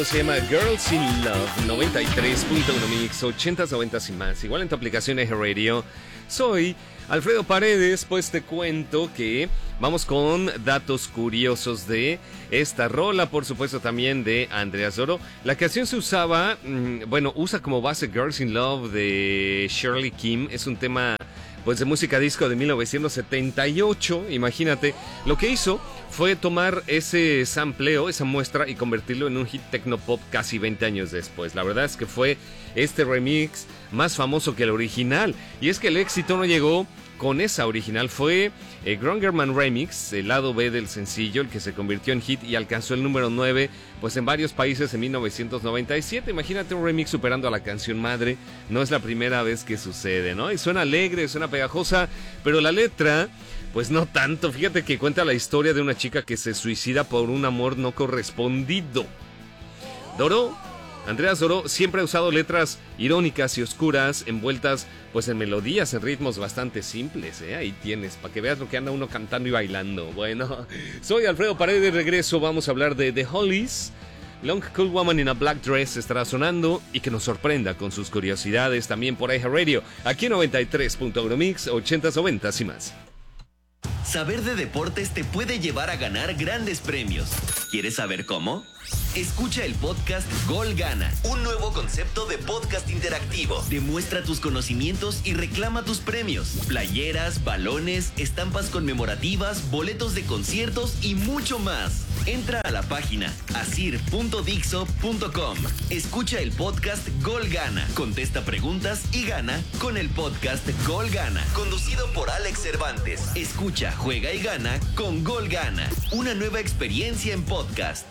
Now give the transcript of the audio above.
esto se llama Girls in Love 93.1 Mix 80s, 90s y más. Igual en tu aplicación Eje Radio. Soy Alfredo Paredes, pues te cuento que vamos con datos curiosos de esta rola, por supuesto también de Andrea Zoro. La canción se usaba, usa como base Girls in Love de Shirley Kim. Es un tema pues de música disco de 1978, imagínate. Lo que hizo fue tomar ese sampleo, esa muestra y convertirlo en un hit tecnopop casi 20 años después. La verdad es que fue este remix más famoso que el original. Y es que el éxito no llegó con esa original, fue Grongerman Remix, el lado B del sencillo, el que se convirtió en hit y alcanzó el número 9 pues en varios países en 1997. Imagínate un remix superando a la canción madre. No es la primera vez que sucede, ¿no? Y suena alegre, suena pegajosa, pero la letra pues no tanto. Fíjate que cuenta la historia de una chica que se suicida por un amor no correspondido. Andrea Zoro siempre ha usado letras irónicas y oscuras, envueltas pues en melodías, en ritmos bastante simples, ¿eh? Ahí tienes, para que veas lo que anda uno cantando y bailando. Bueno, soy Alfredo Paredes, de regreso vamos a hablar de The Hollies. Long Cool Woman in a Black Dress estará sonando y que nos sorprenda con sus curiosidades también por Eje Radio, aquí en 93.1 Mix, 80s, 90s y más. Saber de deportes te puede llevar a ganar grandes premios. ¿Quieres saber cómo? Escucha el podcast Gol Gana, un nuevo concepto de podcast interactivo. Demuestra tus conocimientos y reclama tus premios. Playeras, balones, estampas conmemorativas, boletos de conciertos y mucho más. Entra a la página asir.dixo.com. Escucha el podcast Gol Gana. Contesta preguntas y gana con el podcast Gol Gana. Conducido por Alex Cervantes. Escucha, juega y gana con Gol Gana. Una nueva experiencia en podcast.